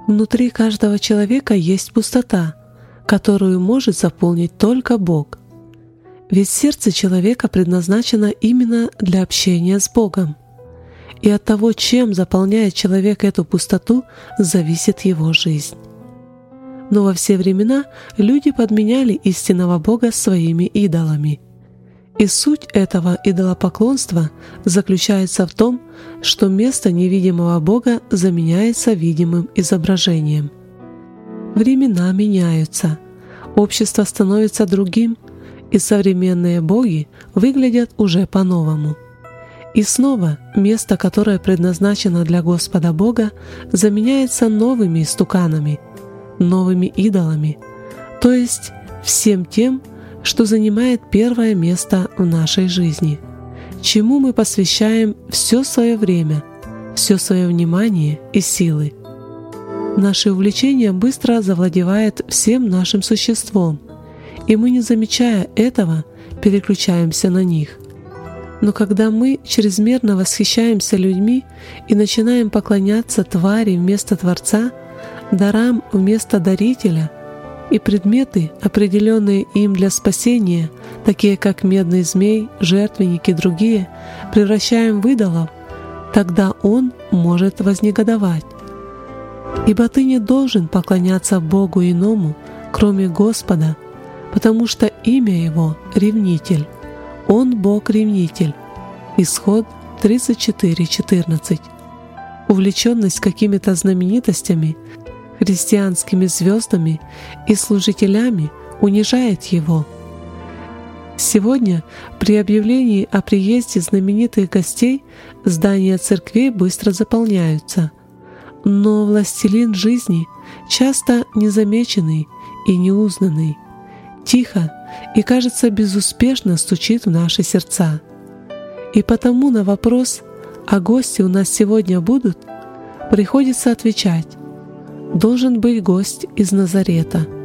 Внутри каждого человека есть пустота, которую может заполнить только Бог. Ведь сердце человека предназначено именно для общения с Богом. И от того, чем заполняет человек эту пустоту, зависит его жизнь. Но во все времена люди подменяли истинного Бога своими идолами. И суть этого идолопоклонства заключается в том, что место невидимого Бога заменяется видимым изображением. Времена меняются, общество становится другим, и современные боги выглядят уже по-новому. И снова место, которое предназначено для Господа Бога, заменяется новыми истуканами, новыми идолами, то есть всем тем, что занимает первое место в нашей жизни, чему мы посвящаем все свое время, все свое внимание и силы. Наше увлечение быстро завладевает всем нашим существом, и мы, не замечая этого, переключаемся на них. Но когда мы чрезмерно восхищаемся людьми и начинаем поклоняться твари вместо Творца, дарам вместо Дарителя, и предметы, определенные им для спасения, такие как медный змей, жертвенник и другие, превращаем в идолов, тогда Он может вознегодовать. Ибо ты не должен поклоняться Богу иному, кроме Господа, потому что имя Его — Ревнитель. Он Бог-ревнитель. Исход 34:14. Увлеченность какими-то знаменитостями, христианскими звездами и служителями унижает Его. Сегодня при объявлении о приезде знаменитых гостей здания церквей быстро заполняются, но властелин жизни, часто незамеченный и неузнанный, тихо и, кажется, безуспешно стучит в наши сердца. И потому на вопрос «А гости у нас сегодня будут?» приходится отвечать: должен быть гость из Назарета.